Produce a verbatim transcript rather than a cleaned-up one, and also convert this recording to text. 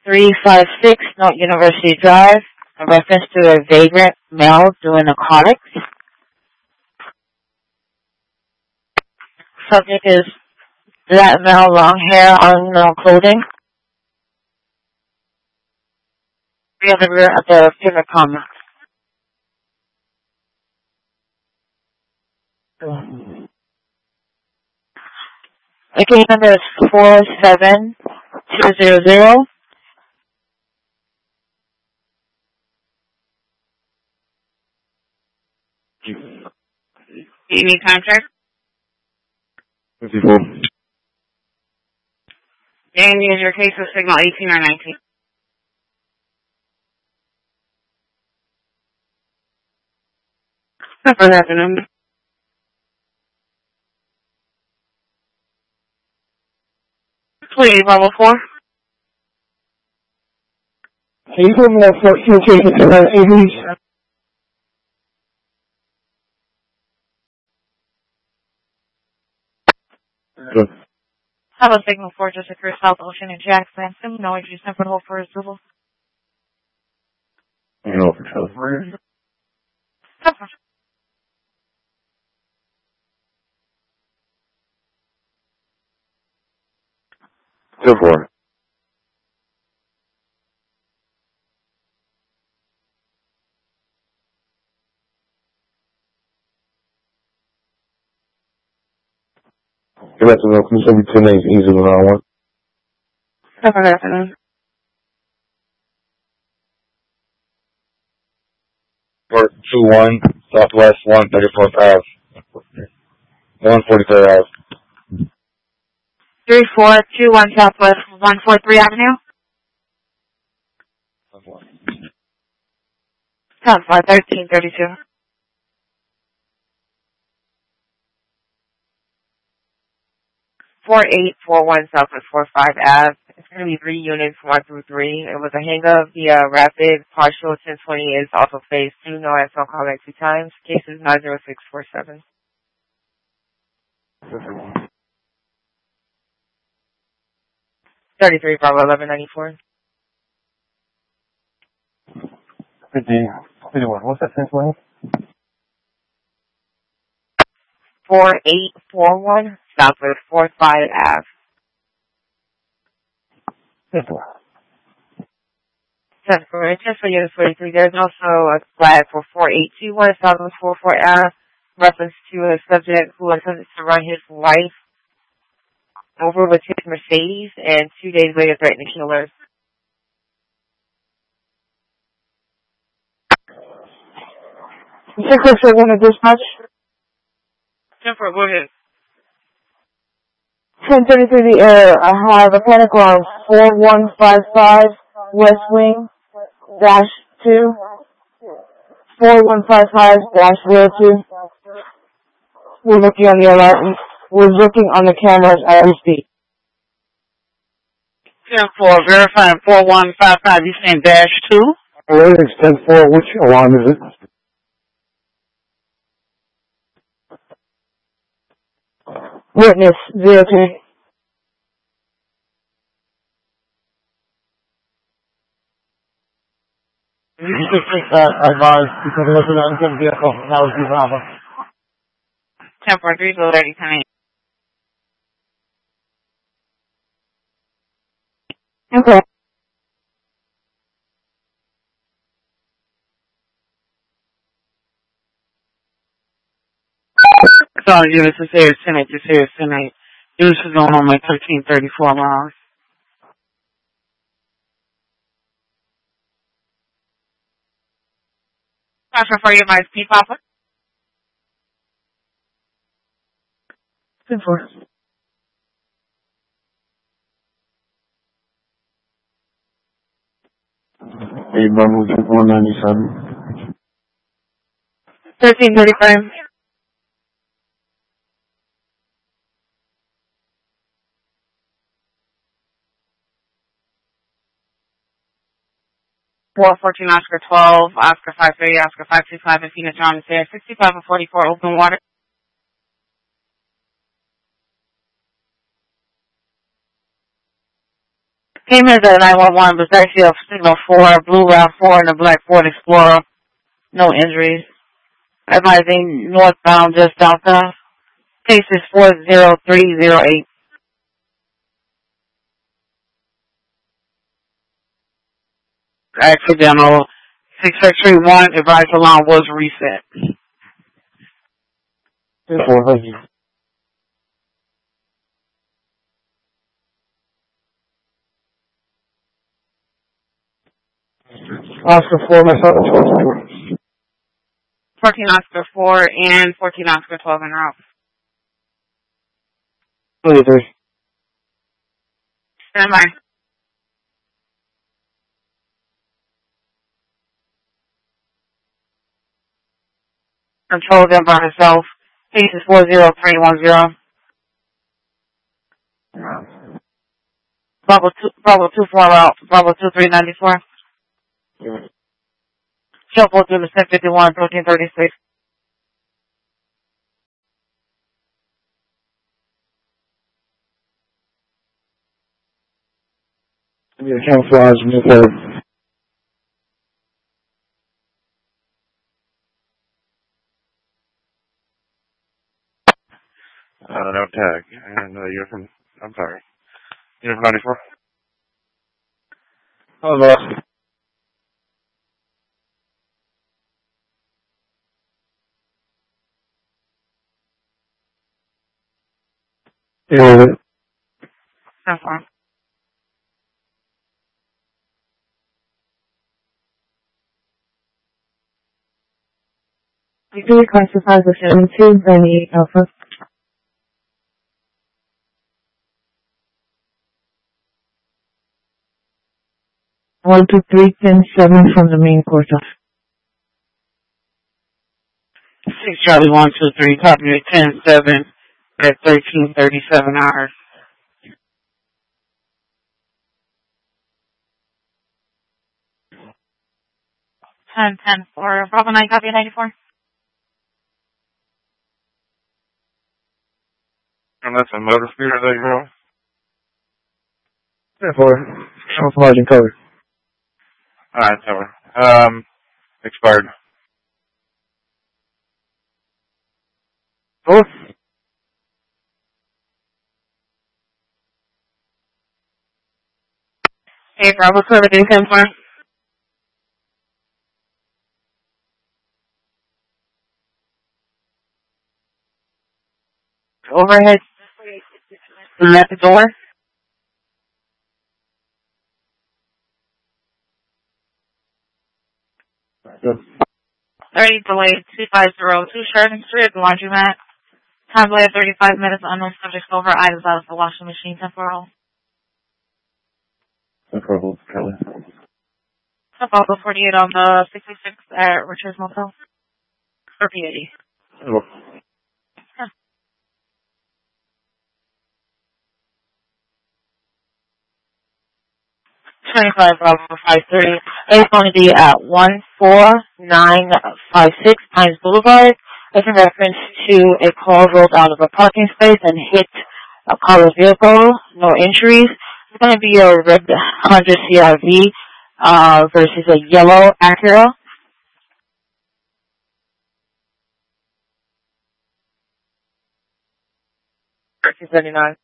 three five six North University Drive, a reference to a vagrant male doing narcotics. Subject is black male, long hair, unknown clothing. We have the rear of the pivot comma. The case number is four seven two zero zero. Do you need time check? fifty-four. Dan, use your case of signal eighteen or nineteen. Good afternoon. Please, level four. Can you put me that first location to that eighties? Good. Have a signal four just occurs South Ocean and Jackson. No entry separate hold for approval. You know, for California. Go for it. Good afternoon. Can you send me two names easy than I want? Good afternoon. Port two one, Southwest one thirty-fourth Avenue. one forty-third Avenue. three four two one Southwest one forty-three Avenue. Southwest thirteen thirty-two. four eight four one Southwest forty-five Avenue. It's going to be three units, one through three. It was a hang-up via rapid partial ten twenty is also phase two. No S L call back two times. Cases nine zero six four seven. thirty-three Bravo eleven ninety-four. fifty, fifty-one. What's that ten twenty? four eight four one Southwest forty-five Avenue. fifty-one. That's correct. Just for unit forty-three, there's also a flag for four eight two one Southwest forty-four Avenue, reference to a subject who attempted to run his wife over with his Mercedes and two days later threatened to kill her. six six seven at dispatch. Jennifer, go ahead. ten thirty-three the air. I have a panic alarm four one five five West Wing dash two. four one five five dash zero two. We're looking on the alert. We're looking on the cameras as we speak. ten four, verifying four one five five, you saying dash two? Alert is ten four. Which alarm is it? Witness zero two. You just think that advised because it was an unsafe vehicle. That was the Bravo. ten four three, so thirty ten. Okay. Sorry, units to say Senate, to say Senate. Units is going on my thirteen thirty-four miles. Transfer for your vice P Papa. ten four. Eight Bravo one ninety-seven. thirteen thirty-five. four fourteen Oscar twelve, Oscar five thirty, Oscar five two five, and Phoenix John is there. sixty-five and forty-four, open water. Came in at nine one one, but it's actually a signal four, blue RAV four, and a black Ford Explorer. No injuries. Advising northbound just south. Case is four zero three zero eight. Accidental. six six three one, advice alarm was reset. four hundred. Oscar four, myself, twelve. fourteen Oscar four and fourteen Oscar twelve en route. twenty-three. Stand by. Control them by herself. Case is four zero three one zero. Bravo two, Bravo two four out. Bravo two three ninety four. Shuffle through the ten fifty-one, thirteen thirty-six. Yeah, camouflage, move forward. Uh, no tag. And, uh, you're from, I'm sorry. You're from ninety-four? Oh, no. Yeah. So far. You can reclassify the seventy-two, ninety-eight Alpha. One, two, three, ten, seven from the main quarter. Six Charlie one two three, copy at ten seven at thirteen thirty seven hours. Ten ten four, Bravo nine, copy at ninety four. And that's a motor speeder that you're on? ten four. Camouflage and cover. Alright, so, um, expired. Four. Hey, Bravo seven ten four. Overhead. At the door. Good. thirty delayed two five zero two Sheridan Street at the laundromat. Time delay of thirty-five minutes. Unknown subjects over. Items out of the washing machine. Temporal. Temporal, Kelly. Bravo forty-eight on the sixty-six at Richards Motel. Or P eighty. Hello. twenty-five Bravo five thirty. It's going to be at one four nine five six Pines Boulevard. It's in reference to a car rolled out of a parking space and hit a color vehicle. No injuries. It's going to be a red Honda C R V uh, versus a yellow Acura. thirteen seventy-nine.